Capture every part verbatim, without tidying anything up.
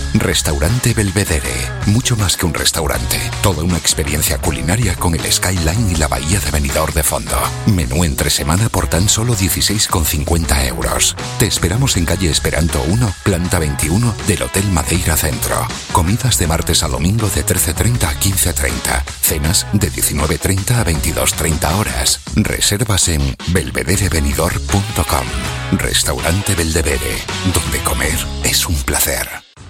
Restaurante Belvedere, mucho más que un restaurante, toda una experiencia culinaria con el skyline y la bahía de Benidorm de fondo. Menú entre semana por tan solo dieciséis con cincuenta euros. Te esperamos en calle Esperanto uno, planta veintiuno del Hotel Madeira Centro. Comidas de martes a domingo de trece treinta a quince treinta. Cenas de diecinueve treinta a veintidós treinta horas. Reservas en belvedere benidorm punto com. Restaurante Belvedere, donde comer es un placer.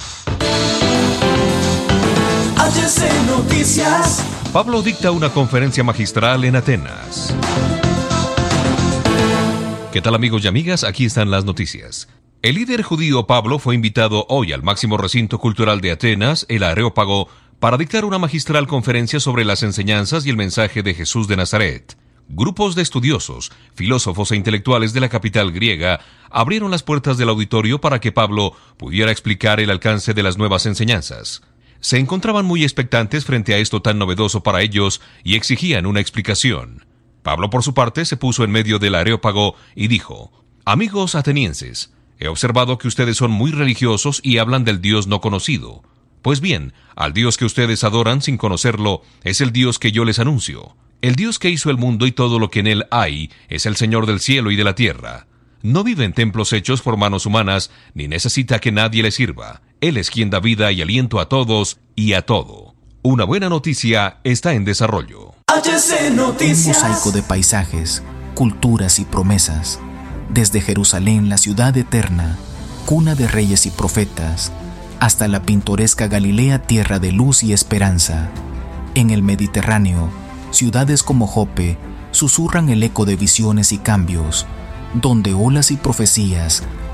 H C Noticias. Pablo dicta una conferencia magistral en Atenas. ¿Qué tal, amigos y amigas? Aquí están las noticias. El líder judío Pablo fue invitado hoy al máximo recinto cultural de Atenas, el Areópago, para dictar una magistral conferencia sobre las enseñanzas y el mensaje de Jesús de Nazaret. Grupos de estudiosos, filósofos e intelectuales de la capital griega abrieron las puertas del auditorio para que Pablo pudiera explicar el alcance de las nuevas enseñanzas. Se encontraban muy expectantes frente a esto tan novedoso para ellos y exigían una explicación. Pablo, por su parte, se puso en medio del Areópago y dijo: «Amigos atenienses, he observado que ustedes son muy religiosos y hablan del Dios no conocido. Pues bien, al Dios que ustedes adoran sin conocerlo es el Dios que yo les anuncio. El Dios que hizo el mundo y todo lo que en él hay es el Señor del cielo y de la tierra. No vive en templos hechos por manos humanas, ni necesita que nadie le sirva. Él es quien da vida y aliento a todos y a todo». Una buena noticia está en desarrollo. H C Noticias. Un mosaico de paisajes, culturas y promesas. Desde Jerusalén, la ciudad eterna, cuna de reyes y profetas, hasta la pintoresca Galilea, tierra de luz y esperanza. En el Mediterráneo, ciudades como Jope susurran el eco de visiones y cambios, donde olas y profecías